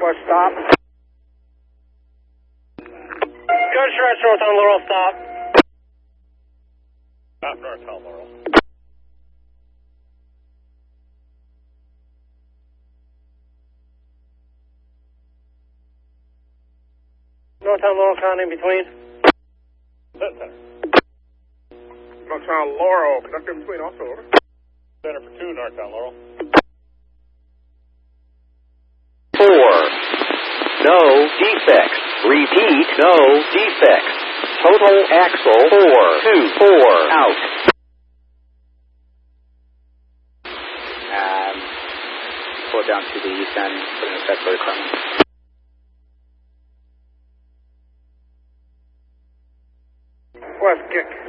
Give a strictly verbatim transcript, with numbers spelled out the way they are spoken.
Northwest stop. Good stretch north on Laurel, stop. Stop north on Laurel. North on Laurel, County in between. Set center. North on Laurel, conductor in between also, over. Center for two, north on Laurel. Four. No defects. Repeat, no defects. Total axle four, two, four, out. Um, pull down to the east end, put in a set for the Carmen. West kick.